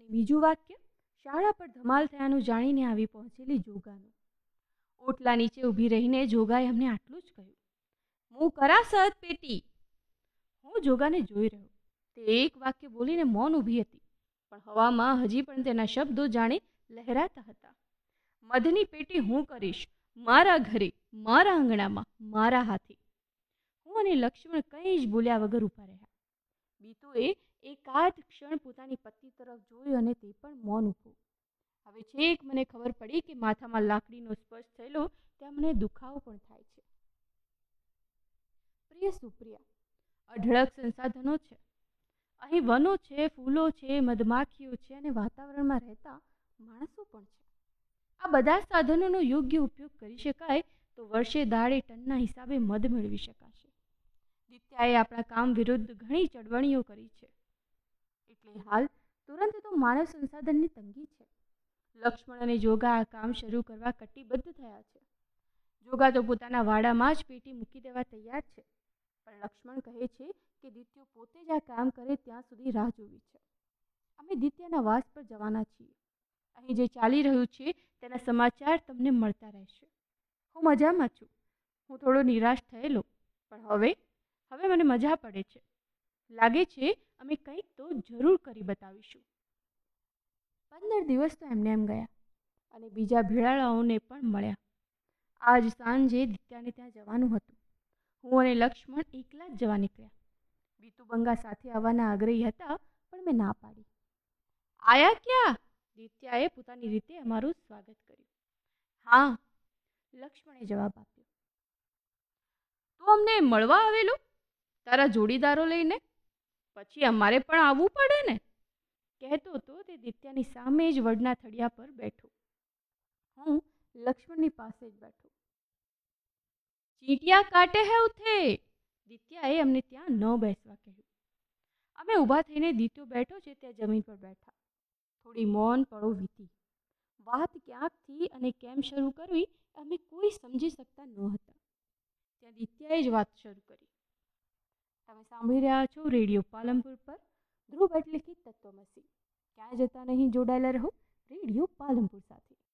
અને બીજું વાક્ય શાળા પર ધમાલ થયાનું જાણીને આવી પહોંચેલી જોગાનું. ઓટલા નીચે ઊભી રહીને જોગાએ અમને આટલું જ કહ્યું, હું કરા સત પેટી. હું જોગાને જોઈ રહ્યો. તે એક વાક્ય બોલીને મૌન ઊભી હતી, પણ હવામાં હજી પણ તેના શબ્દો જાણે લહેરાતા હતા. મધની પેટી હું કરીશ, મારા ઘરે, મારા આંગણામાં, મારા હાથે. હું અને લક્ષ્મણ કંઈ જ બોલ્યા વગર ઊભા રહ્યા. બીતુએ એકાદ ક્ષણ પોતાની પત્ની તરફ જોયું અને તે પણ મૌન ઊભું. હવે છેક મને ખબર પડી કે માથામાં લાકડીનો સ્પર્શ થયેલો ત્યાં મને દુખાવો પણ થાય છે. પ્રિય સુપ્રિયા, અઢળક સંસાધનો છે. અહીં વનો છે, ફૂલો છે, મધમાખીઓ છે અને વાતાવરણમાં રહેતા માણસો પણ છે. આ બધા સાધનોનો યોગ્ય ઉપયોગ કરી શકાય તો વર્ષે દાડે ટનના હિસાબે મધ મેળવી શકાશે. દિત્યાએ આપણા કામ વિરુદ્ધ ઘણી ચળવણીઓ કરી છે. એટલે હાલ તુરંત તો માનવ સંસાધનની તંગી છે. લક્ષ્મણ અને જોગા આ કામ શરૂ કરવા કટિબદ્ધ થયા છે. જોગા તો પોતાના વાડામાં જ પેટી મૂકી દેવા તૈયાર છે, પણ લક્ષ્મણ કહે છે કે દિત્યો પોતે જ આ કામ કરે ત્યાં સુધી રાહ જોવી છે. અમે દિત્યાના વાસ પર જવાના છીએ. અહીં જે ચાલી રહ્યું છે તેના સમાચાર તમને મળતા રહેશે. હું મજામાં છું. હું થોડો નિરાશ થયેલો, પણ હવે મને મજા પડે છે. લાગે છે અમે કંઈક તો જરૂર કરી બતાવીશું. 15 દિવસ તો એમને એમ ગયા અને બીજા ભેળાળાઓને પણ મળ્યા. આજ સાંજે દિત્યાને ત્યાં જવાનું હતું. હું અને લક્ષ્મણ એકલા જ જવા નીકળ્યા. બીતુબંગા સાથે આવવાના આગ્રહી હતા, પણ મેં ના પાડી. આયા ક્યાં? દિત્યાએ પોતાની રીતે અમારું સ્વાગત કર્યું. હા, લક્ષ્મણે જવાબ આપ્યો. તું અમને મળવા આવેલો તારા જોડીદારો લઈને? પછી અમારે પણ આવવું પડે ને? કહેતો તો તે દિત્યાની સામે જ વડના થડિયા પર બેઠો. હું લક્ષ્મણની પાસે જ બેઠો. ચીંટિયા કાટે હે ઉથે. દિત્યાએ અમને ત્યાં ન બેસવા કહ્યું. અમે ઊભા થઈને દિત્યો બેઠો છે ત્યાં જમીન પર બેઠા. થોડી મૌન પળો વીતી. વાત ક્યાંકથી અને કેમ શરૂ કરવી અમે કોઈ સમજી શકતા ન હતા. ત્યાં દિત્યાએ જ વાત શરૂ કરી. તમે સાંભળી રહ્યા છો રેડિયો પાલનપુર પર ધ્રુવ એટલે કે તત્વમસી. ક્યાં જતા નહીં, જોડાયેલા રહો રેડિયો પાલનપુર સાથે.